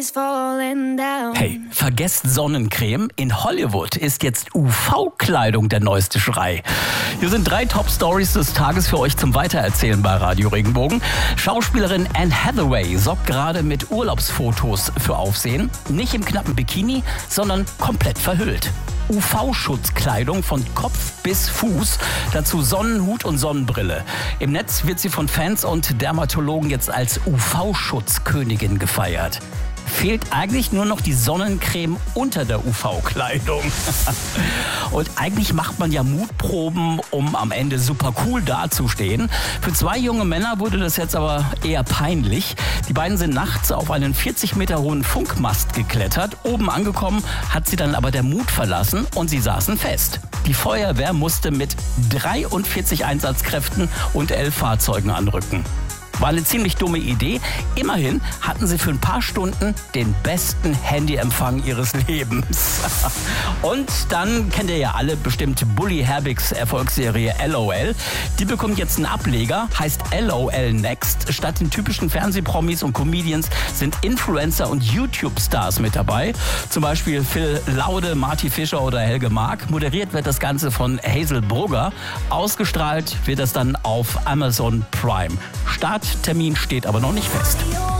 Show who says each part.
Speaker 1: Hey, vergesst Sonnencreme. In Hollywood ist jetzt UV-Kleidung der neueste Schrei. Hier sind 3 Top-Stories des Tages für euch zum Weitererzählen bei Radio Regenbogen. Schauspielerin Anne Hathaway sorgt gerade mit Urlaubsfotos für Aufsehen. Nicht im knappen Bikini, sondern komplett verhüllt. UV-Schutzkleidung von Kopf bis Fuß, dazu Sonnenhut und Sonnenbrille. Im Netz wird sie von Fans und Dermatologen jetzt als UV-Schutzkönigin gefeiert. Fehlt eigentlich nur noch die Sonnencreme unter der UV-Kleidung. Und eigentlich macht man ja Mutproben, um am Ende super cool dazustehen. Für 2 junge Männer wurde das jetzt aber eher peinlich. Die beiden sind nachts auf einen 40 Meter hohen Funkmast geklettert. Oben angekommen hat sie dann aber der Mut verlassen und sie saßen fest. Die Feuerwehr musste mit 43 Einsatzkräften und 11 Fahrzeugen anrücken. War eine ziemlich dumme Idee. Immerhin hatten sie für ein paar Stunden den besten Handyempfang ihres Lebens. Und dann kennt ihr ja alle bestimmt Bully Herbigs Erfolgsserie LOL. Die bekommt jetzt einen Ableger, heißt LOL Next. Statt den typischen Fernsehpromis und Comedians sind Influencer und YouTube-Stars mit dabei. Zum Beispiel Phil Laude, Marty Fischer oder Helge Mark. Moderiert wird das Ganze von Hazel Brugger. Ausgestrahlt wird das dann auf Amazon Prime. Starttermin steht aber noch nicht fest.